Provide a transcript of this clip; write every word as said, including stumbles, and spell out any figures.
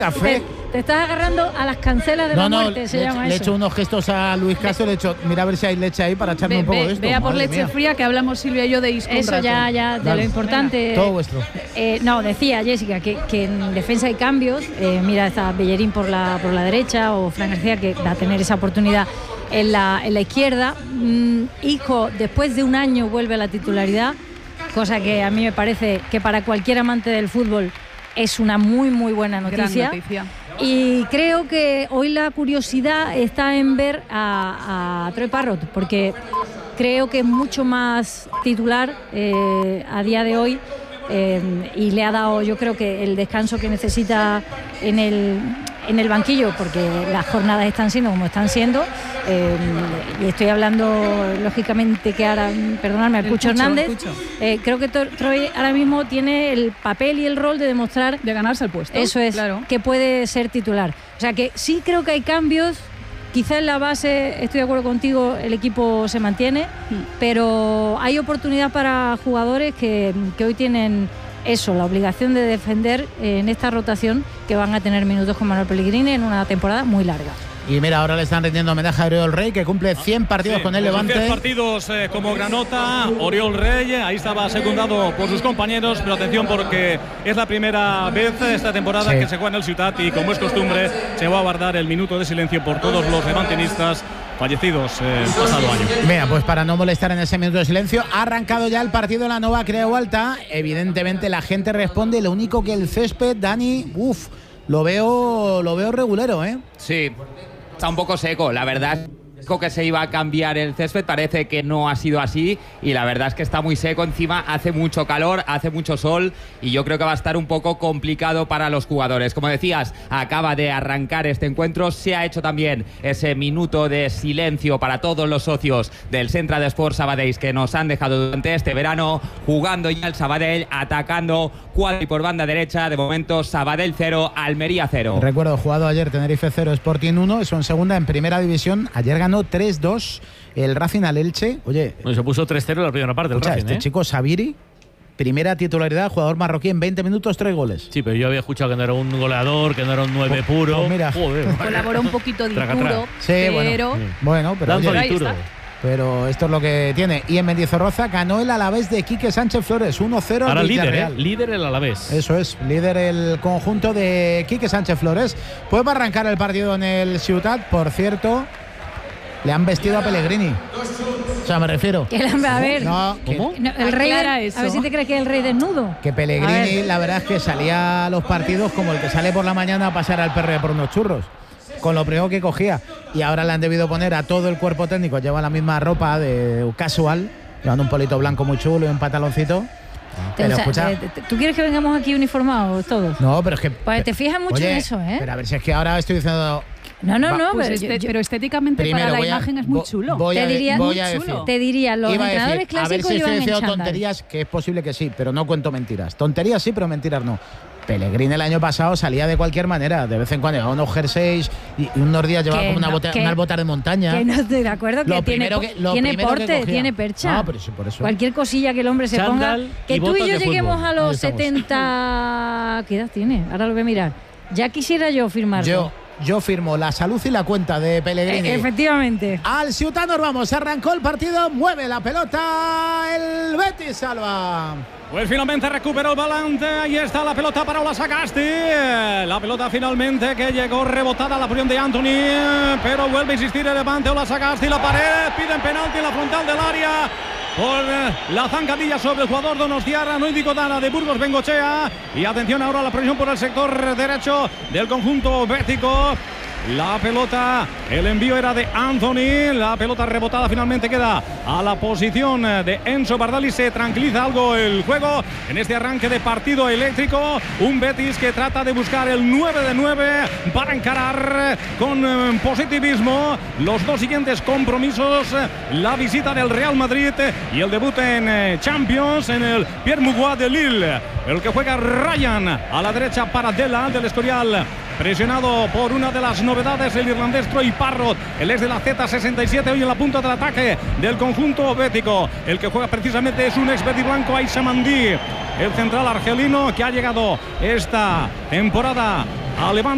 Café. Te, te estás agarrando a las cancelas de no, la no, muerte, se le, llama le eso. he hecho unos gestos a Luis Castro, le he hecho, mira a ver si hay leche ahí para echarme ve, un poco ve, de esto. Vea por Madre leche mía. fría que hablamos Silvia y yo de Isco. Eso ya, ya, de Dale. lo importante. Venga. Todo vuestro. Eh, no, decía Jessica que, que en defensa hay cambios. Eh, mira, está Bellerín por la, por la derecha o Fran García, que va a tener esa oportunidad en la, en la izquierda. Mm, Isco, después de un año, vuelve a la titularidad, cosa que a mí me parece que para cualquier amante del fútbol es una muy, muy buena noticia. Gran noticia. Y creo que hoy la curiosidad está en ver a, a Troy Parrott, porque creo que es mucho más titular eh, a día de hoy eh, y le ha dado, yo creo que el descanso que necesita en el, en el banquillo, porque las jornadas están siendo como están siendo. Eh, y estoy hablando lógicamente que ahora, perdonadme, al Pucho Hernández. Eh, creo que Troy ahora mismo tiene el papel y el rol de demostrar de ganarse el puesto. Eso es, claro, que puede ser titular. O sea que sí creo que hay cambios. Quizá en la base, estoy de acuerdo contigo, el equipo se mantiene, mm. pero hay oportunidad para jugadores que, que hoy tienen eso, la obligación de defender en esta rotación, que van a tener minutos con Manuel Pellegrini en una temporada muy larga. Y mira, ahora le están rindiendo homenaje a Oriol Rey, que cumple cien partidos sí, con el Levante. diez partidos eh, como Granota, Oriol Rey, ahí estaba secundado por sus compañeros, pero atención porque es la primera vez esta temporada sí. que se juega en el Ciutat y como es costumbre se va a guardar el minuto de silencio por todos los levantinistas fallecidos eh, el pasado año. Mira, pues para no molestar en ese minuto de silencio, ha arrancado ya el partido en la Nova Creu Alta. Evidentemente la gente responde, lo único que el césped, Dani, uff, lo veo, lo veo regulero, ¿eh? Sí. Está un poco seco, la verdad. Que se iba a cambiar el césped, parece que no ha sido así y la verdad es que está muy seco, encima hace mucho calor, hace mucho sol y yo creo que va a estar un poco complicado para los jugadores. Como decías, acaba de arrancar este encuentro, se ha hecho también ese minuto de silencio para todos los socios del Centre d'Esports Sabadell que nos han dejado durante este verano, jugando ya el Sabadell, atacando cuadri por banda derecha, de momento Sabadell cero, Almería cero. Recuerdo, jugado ayer Tenerife cero, Sporting uno, eso en segunda, en primera división, ayer ganó tres dos el Racing al Elche. Oye, bueno, se puso tres cero en la primera parte. Escucha, el Racing, este ¿eh? chico Sabiri, primera titularidad, jugador marroquí en veinte minutos, tres goles. Sí, pero yo había escuchado que no era un goleador, que no era un nueve pues, puro. Pues mira, joder, colaboró un poquito de duro, sí, pero bueno, bueno, pero oye, pero esto es lo que tiene. Y en Mendizorroza ganó el Alavés de Quique Sánchez Flores, uno cero. Ahora líder, ¿eh? Líder el Alavés. Eso es, líder el conjunto de Quique Sánchez Flores. Pues va a arrancar el partido en el Ciutat, por cierto. Le han vestido a Pellegrini. O sea, me refiero. Que la, a ver, no, ¿cómo? No, el rey, a ver si te crees que es el rey desnudo. Que Pellegrini, la verdad es que salía a los partidos como el que sale por la mañana a pasar al perro por unos churros. Con lo primero que cogía. Y ahora le han debido poner a todo el cuerpo técnico. Lleva la misma ropa de casual, llevando un polito blanco muy chulo y un pantaloncito. Pero, o sea, escucha, ¿tú quieres que vengamos aquí uniformados todos? No, pero es que... Pues te fijas mucho oye, en eso, ¿eh? Pero a ver si es que ahora estoy diciendo... No, no, no, pues pero, este, yo, pero estéticamente primero, para la a, imagen es muy chulo. Voy a, te diría, voy muy a chulo. decir, te diría, los iba entrenadores a decir, clásicos a ver si estoy diciendo chándal. tonterías, que es posible que sí, pero no cuento mentiras. Tonterías sí, pero mentiras no. Pellegrini el año pasado salía de cualquier manera, de vez en cuando llevaba unos jerseys y unos días llevaba como una no, bota, que, unas botas de montaña. Que no estoy de acuerdo, que lo tiene, que, lo tiene porte, tiene percha. No, pero sí, por eso. Cualquier cosilla que el hombre se Chándal ponga. Que y tú y yo lleguemos fútbol. a los setenta. ¿Qué edad tiene? Ahora lo voy a mirar. Ya quisiera yo firmarlo. Yo. Yo firmo la salud y la cuenta de Pellegrini. E efectivamente. Al Ciutat nos vamos. Arrancó el partido. Mueve la pelota. El Betis salva. Pues finalmente recuperó el Balante. Ahí está la pelota para Ola Sagasti. La pelota finalmente que llegó rebotada a la posición de Anthony. Pero vuelve a insistir el Levante. Ola Sagasti. La pared. Piden penalti en la frontal del área. Por la zancadilla sobre el jugador donostiarra, no indicó nada de Burgos Bengochea. Y atención ahora a la presión por el sector derecho del conjunto bético. La pelota, el envío era de Anthony. La pelota rebotada finalmente queda a la posición de Enzo Bardali. Se tranquiliza algo el juego en este arranque de partido eléctrico. Un Betis que trata de buscar el nueve de nueve para encarar con positivismo los dos siguientes compromisos. La visita del Real Madrid y el debut en Champions en el Pierre Mauroy de Lille. El que juega Ryan a la derecha para Dela del Escorial. Presionado por una de las novedades, el irlandés Troy Parrott, el ex de la Z sesenta y siete, hoy en la punta del ataque del conjunto bético. El que juega precisamente es un ex betiblanco, Aissa Mandi, el central argelino que ha llegado esta temporada a Levante.